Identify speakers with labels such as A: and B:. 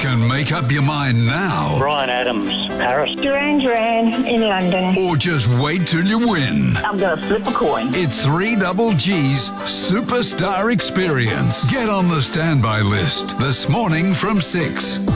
A: can make up your mind now.
B: Brian Adams, Paris.
C: Duran Duran in London.
A: Or just wait till you win.
C: I'm going to flip a coin.
A: It's 3GG's Superstar Experience. Get on the standby list this morning from 6.